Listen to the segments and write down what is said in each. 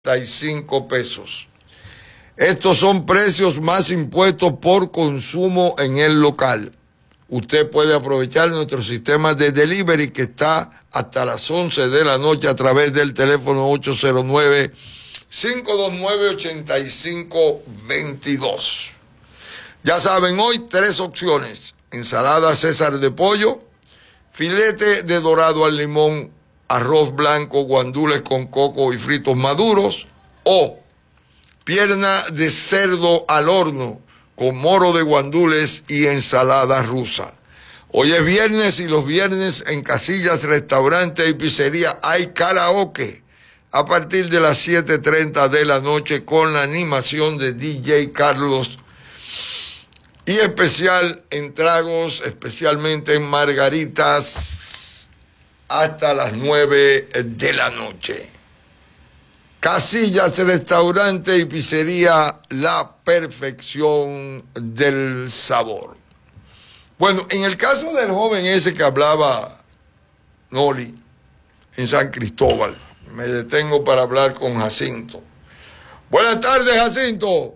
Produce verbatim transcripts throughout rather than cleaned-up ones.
y cinco pesos. Estos son precios más impuestos por consumo en el local. Usted puede aprovechar nuestro sistema de delivery que está hasta las once de la noche a través del teléfono ocho cero nueve, cinco dos nueve, ocho cinco dos dos. Ya saben, hoy tres opciones: ensalada César de pollo, filete de dorado al limón, arroz blanco, guandules con coco y fritos maduros, o pierna de cerdo al horno con moro de guandules y ensalada rusa. Hoy es viernes y los viernes en Casillas Restaurante y Pizzería hay karaoke a partir de las siete y treinta de la noche con la animación de D J Carlos y especial en tragos, especialmente en margaritas, hasta las nueve de la noche. Casillas Restaurante y Pizzería, la perfección del sabor. Bueno, en el caso del joven ese que hablaba Noli en San Cristóbal, me detengo para hablar con Jacinto. Buenas tardes, Jacinto.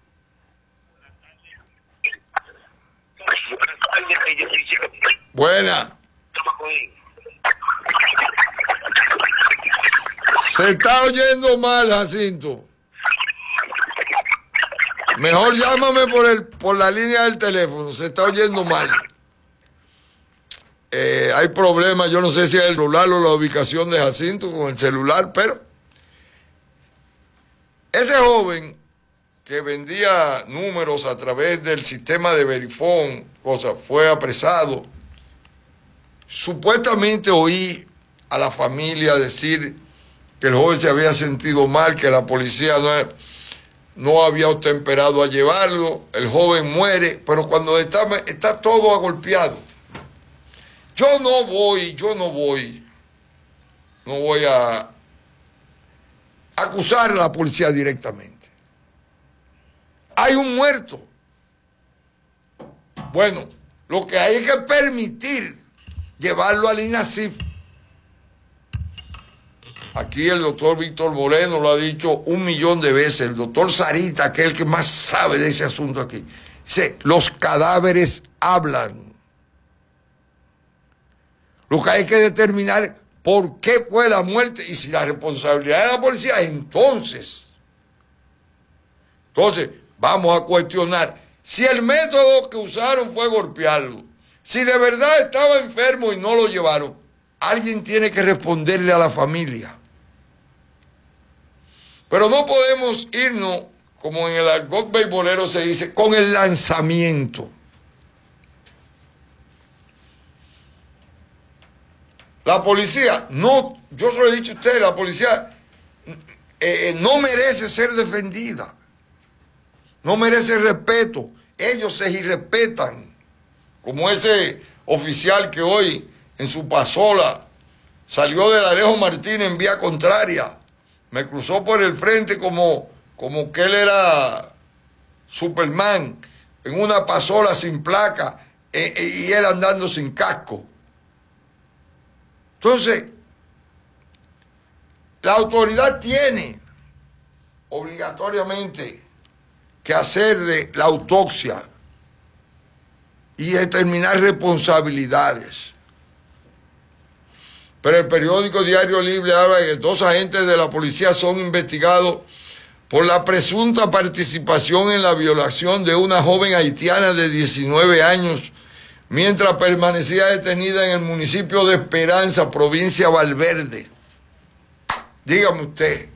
Buena. Se está oyendo mal, Jacinto. Mejor llámame por el por la línea del teléfono. Se está oyendo mal. Eh, hay problemas, yo no sé si es el celular o la ubicación de Jacinto con el celular, pero ese joven que vendía números a través del sistema de Verifone, cosa, fue apresado. Supuestamente oí a la familia decir que el joven se había sentido mal, que la policía no, no había obtemperado a llevarlo, el joven muere, pero cuando está, está todo agolpeado. Yo no voy, yo no voy, no voy a acusar a la policía directamente. Hay un muerto. Bueno, lo que hay es que permitir llevarlo al INASIF. Aquí el doctor Víctor Moreno lo ha dicho un millón de veces, el doctor Sarita, que es el que más sabe de ese asunto aquí. Dice, los cadáveres hablan. Lo que hay que determinar por qué fue la muerte y si la responsabilidad de la policía, entonces, entonces vamos a cuestionar si el método que usaron fue golpearlo, si de verdad estaba enfermo y no lo llevaron, alguien tiene que responderle a la familia. Pero no podemos irnos, como en el argot beisbolero se dice, con el lanzamiento. La policía, no, yo se lo he dicho a usted, la policía eh, no merece ser defendida. No merece respeto. Ellos se irrespetan. Como ese oficial que hoy en su pasola salió de Alejo Martínez en vía contraria. Me cruzó por el frente como, como que él era Superman, en una pasola sin placa eh, eh, y él andando sin casco. Entonces, la autoridad tiene obligatoriamente que hacerle la autopsia y determinar responsabilidades. Pero el periódico Diario Libre habla de que dos agentes de la policía son investigados por la presunta participación en la violación de una joven haitiana de diecinueve años mientras permanecía detenida en el municipio de Esperanza, provincia de Valverde. Dígame usted.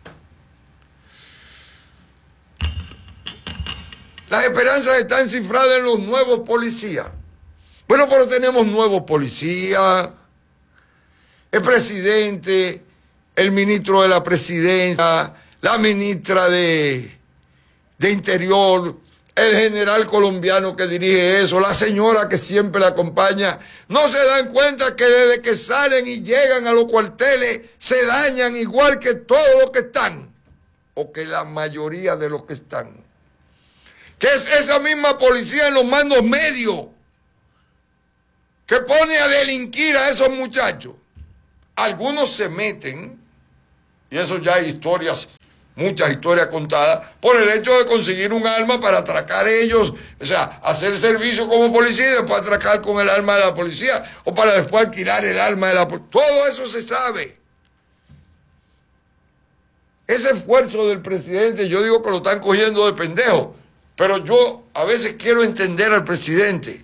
Las esperanzas están cifradas en los nuevos policías. Bueno, pero tenemos nuevos policías. El presidente, el ministro de la presidencia, la ministra de, de Interior, el general colombiano que dirige eso, la señora que siempre la acompaña, no se dan cuenta que desde que salen y llegan a los cuarteles se dañan igual que todos los que están, o que la mayoría de los que están. Que es esa misma policía en los mandos medios que pone a delinquir a esos muchachos. Algunos se meten y eso ya hay historias, muchas historias contadas, por el hecho de conseguir un arma para atracar ellos, o sea, hacer servicio como policía y después atracar con el arma de la policía, o para después alquilar el arma de la policía. Todo eso se sabe. Ese esfuerzo del presidente, yo digo que lo están cogiendo de pendejo, pero yo a veces quiero entender al presidente.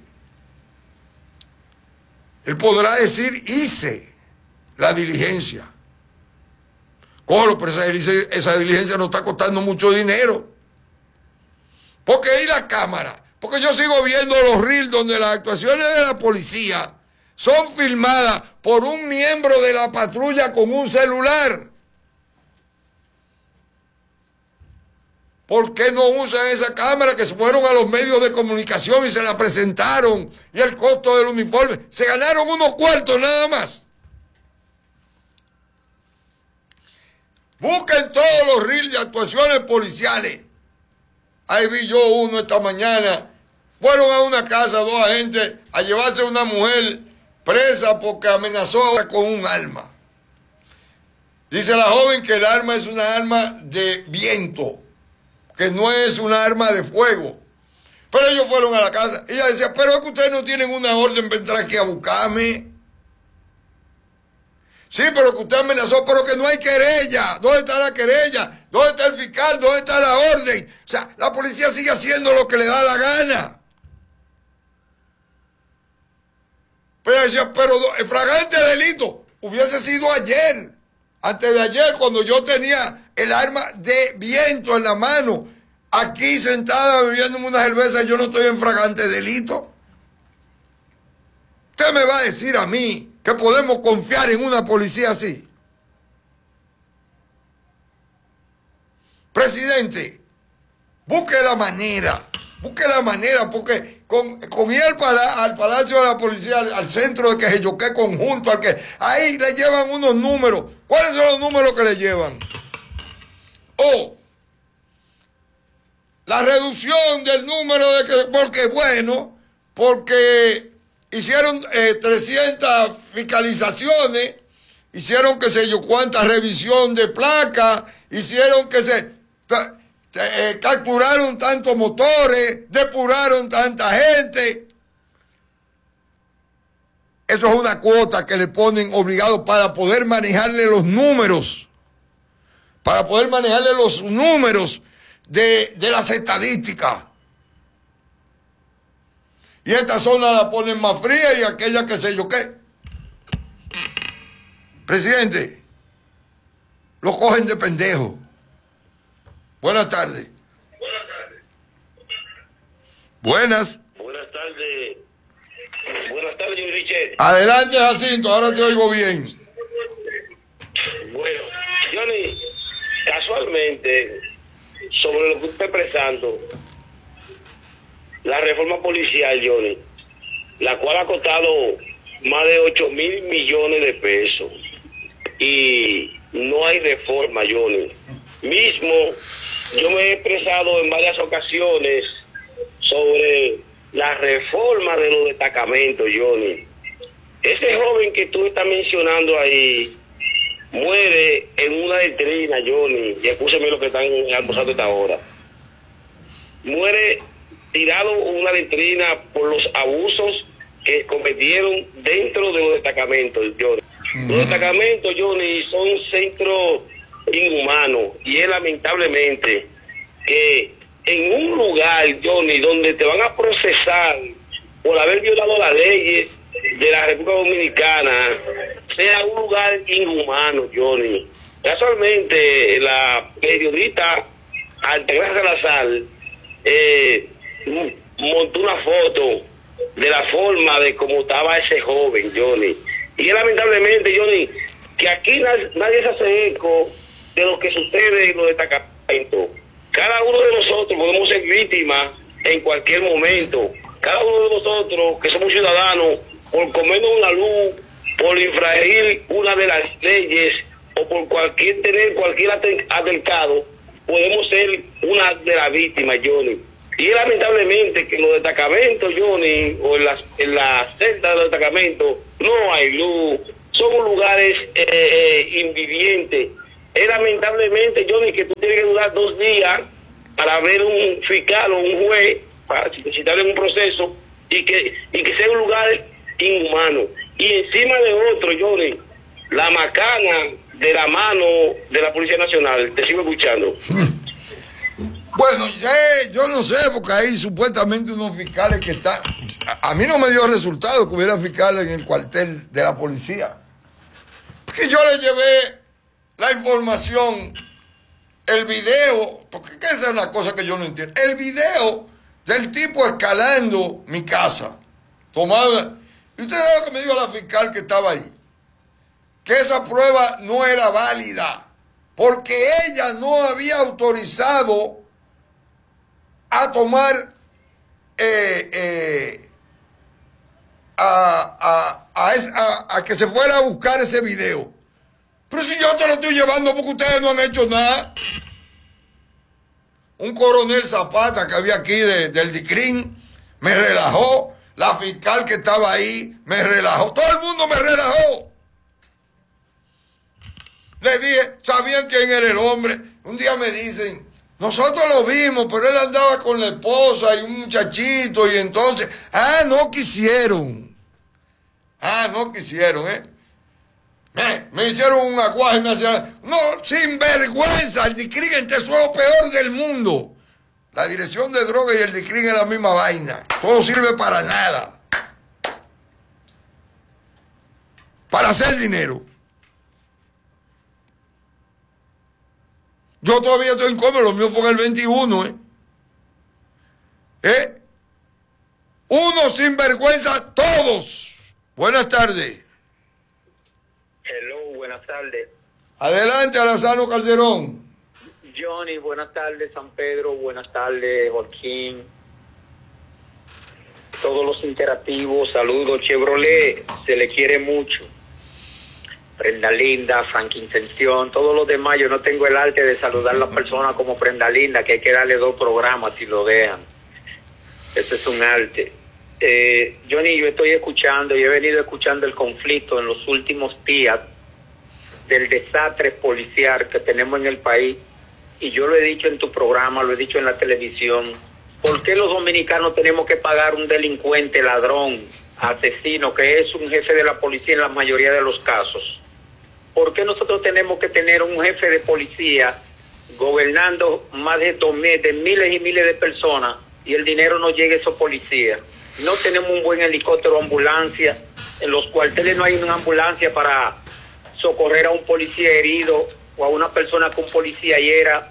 Él podrá decir, hice la diligencia. Cógelo, pero esa, esa diligencia no está costando mucho dinero. Porque ahí la cámara, porque yo sigo viendo los reels donde las actuaciones de la policía son filmadas por un miembro de la patrulla con un celular. ¿Por qué no usan esa cámara que se fueron a los medios de comunicación y se la presentaron? Y el costo del uniforme. Se ganaron unos cuartos nada más. Busquen todos los reels de actuaciones policiales. Ahí vi yo uno esta mañana. Fueron a una casa dos agentes a llevarse a una mujer presa porque amenazó con un arma. Dice la joven que el arma es una arma de viento, que no es una arma de fuego. Pero ellos fueron a la casa. Ella decía, pero es que ustedes no tienen una orden para entrar aquí a buscarme. Sí, pero que usted amenazó, pero que no hay querella. ¿Dónde está la querella? ¿Dónde está el fiscal? ¿Dónde está la orden? O sea, la policía sigue haciendo lo que le da la gana. Pero ella decía, pero el flagrante delito hubiese sido ayer, antes de ayer, cuando yo tenía el arma de viento en la mano, aquí sentada bebiéndome una cerveza, yo no estoy en flagrante delito. Usted me va a decir a mí que podemos confiar en una policía así. Presidente, busque la manera, busque la manera, porque con, con ir al, pala, al Palacio de la Policía, al, al centro de Quejeyoque conjunto, al que ahí le llevan unos números. ¿Cuáles son los números que le llevan? O la reducción del número de que, porque bueno, porque hicieron eh, trescientas fiscalizaciones, hicieron que sé yo cuánta revisión de placa, hicieron que se, se eh, capturaron tantos motores, depuraron tanta gente. Eso es una cuota que le ponen obligado para poder manejarle los números, para poder manejarle los números de, de las estadísticas. Y esta zona la ponen más fría y aquella que sé yo qué. Presidente, lo cogen de pendejo. Buenas tardes. Buenas tardes. Buenas. Buenas tardes. Buenas tardes, señor Richet. Adelante, Jacinto, ahora te oigo bien. Bueno, Johnny, casualmente, sobre lo que usted está expresando, la reforma policial, Johnny, la cual ha costado más de ocho mil millones de pesos, y no hay reforma, Johnny. Mismo, yo me he expresado en varias ocasiones sobre la reforma de los destacamentos, Johnny. Ese joven que tú estás mencionando ahí muere en una letrina, Johnny, y escúcheme lo que están almorzando esta hora. Muere tirado en una letrina por los abusos que cometieron dentro de los destacamentos, Johnny. Uh-huh. Los destacamentos, Johnny, son centros inhumanos, y es lamentablemente que en un lugar, Johnny, donde te van a procesar por haber violado las leyes de la República Dominicana, sea un lugar inhumano, Johnny. Casualmente, la periodista Altagracia Salazar eh, montó una foto de la forma de cómo estaba ese joven, Johnny. Y es lamentablemente, Johnny, que aquí nadie, nadie se hace eco de lo que sucede en los destacamentos. Cada uno de nosotros podemos ser víctimas en cualquier momento. Cada uno de nosotros, que somos ciudadanos, por comernos una luz, por infringir una de las leyes, o por cualquier tener cualquier altercado, podemos ser una de las víctimas, Johnny. Y es lamentablemente que en los destacamentos, Johnny, o en las, en las celdas de los destacamentos, no hay luz, son lugares eh, eh, invivientes. es lamentablemente, Johnny, que tú tienes que durar dos días para ver un fiscal o un juez, para citar en un proceso, y que, y que sea un lugar inhumano. Y encima de otro, Johnny, la macana de la mano de la Policía Nacional. Te sigo escuchando. Bueno, eh, yo no sé, porque hay supuestamente unos fiscales que están... A, a mí no me dio resultado que hubiera fiscales en el cuartel de la policía. Porque yo le llevé la información, el video, porque esa es una cosa que yo no entiendo. El video del tipo escalando mi casa. Tomaba... Y usted sabe lo que me dijo la fiscal que estaba ahí. Que esa prueba no era válida. Porque ella no había autorizado a tomar, eh, eh, a, a, a, a, a que se fuera a buscar ese video. Pero si yo te lo estoy llevando porque ustedes no han hecho nada. Un coronel Zapata que había aquí de, del DICRIN me relajó. La fiscal que estaba ahí me relajó. Todo el mundo me relajó. Le dije, ¿sabían quién era el hombre? Un día me dicen... Nosotros lo vimos, pero él andaba con la esposa y un muchachito y entonces... Ah, no quisieron. Ah, no quisieron, ¿eh? Me, me hicieron un aguaje nacional. No, sin vergüenza. El DICRIN es lo peor del mundo. La dirección de drogas y el DICRIN es la misma vaina. Todo sirve para nada. Para hacer dinero. Yo todavía estoy incómodo, lo mío fue en el veintiuno, ¿eh? ¿Eh? Uno sin vergüenza, todos. Buenas tardes. Hello, buenas tardes. Adelante, Alazano Calderón. Johnny, buenas tardes, San Pedro, buenas tardes, Joaquín. Todos los interactivos, saludos, Chevrolet, se le quiere mucho. Prenda Linda, Frank Intención, todos los demás, yo no tengo el arte de saludar a las personas como Prenda Linda, que hay que darle dos programas si lo dejan. Eso es un arte. Eh, Johnny, yo estoy escuchando, y he venido escuchando el conflicto en los últimos días del desastre policial que tenemos en el país, y yo lo he dicho en tu programa, lo he dicho en la televisión. ¿Por qué los dominicanos tenemos que pagar un delincuente, ladrón, asesino, que es un jefe de la policía en la mayoría de los casos? ¿Por qué nosotros tenemos que tener un jefe de policía gobernando más de, dos, de miles y miles de personas y el dinero no llega a esos policías? No tenemos un buen helicóptero o ambulancia. En los cuarteles no hay una ambulancia para socorrer a un policía herido o a una persona que un policía hiera.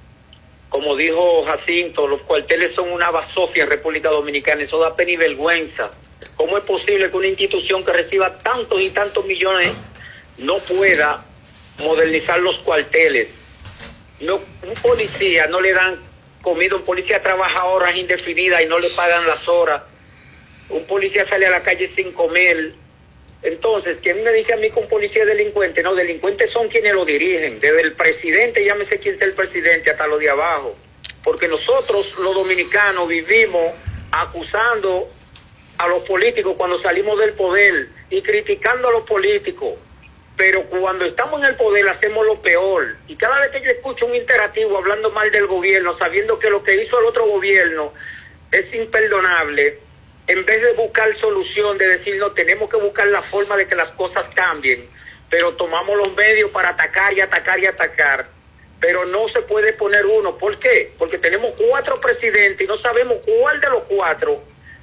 Como dijo Jacinto, los cuarteles son una basofia en República Dominicana. Eso da pena y vergüenza. ¿Cómo es posible que una institución que reciba tantos y tantos millones no pueda modernizar los cuarteles? No, un policía no le dan comida, un policía trabaja horas indefinidas y no le pagan las horas. Un policía sale a la calle sin comer. Entonces, ¿quién me dice a mí que un policía es delincuente? No, delincuentes son quienes lo dirigen, desde el presidente, llámese quién sea el presidente, hasta lo de abajo. Porque nosotros, los dominicanos, vivimos acusando a los políticos cuando salimos del poder y criticando a los políticos. Pero cuando estamos en el poder hacemos lo peor. Y cada vez que yo escucho un interactivo hablando mal del gobierno, sabiendo que lo que hizo el otro gobierno es imperdonable, en vez de buscar solución, de decir, no, tenemos que buscar la forma de que las cosas cambien, pero tomamos los medios para atacar y atacar y atacar. Pero no se puede poner uno. ¿Por qué? Porque tenemos cuatro presidentes y no sabemos cuál de los cuatro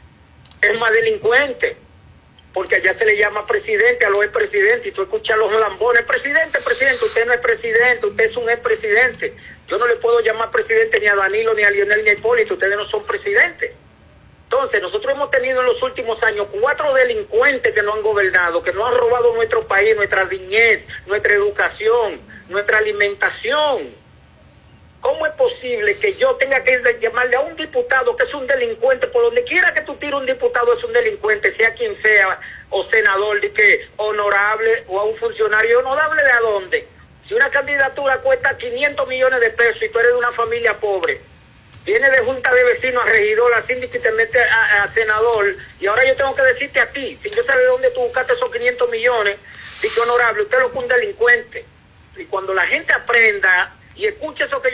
es más delincuente. Porque allá se le llama presidente a los expresidentes y tú escuchas a los lambones, presidente, presidente, usted no es presidente, usted es un expresidente. Yo no le puedo llamar presidente ni a Danilo, ni a Lionel, ni a Hipólito, ustedes no son presidentes. Entonces, nosotros hemos tenido en los últimos años cuatro delincuentes que no han gobernado, que no han robado nuestro país, nuestra niñez, nuestra educación, nuestra alimentación. ¿Cómo es posible que yo tenga que llamarle a un diputado que es un delincuente? Por donde quiera que tú tires un diputado es un delincuente, sea quien sea, o senador, de que honorable, o a un funcionario honorable, ¿de a dónde? Si una candidatura cuesta quinientos millones de pesos y tú eres de una familia pobre, viene de junta de vecinos a regidor, a síndico y te mete a, a senador, y ahora yo tengo que decirte a ti, si yo sé de dónde tú buscaste esos quinientos millones, dice honorable, usted es lo que un delincuente. Y cuando la gente aprenda y escuche eso que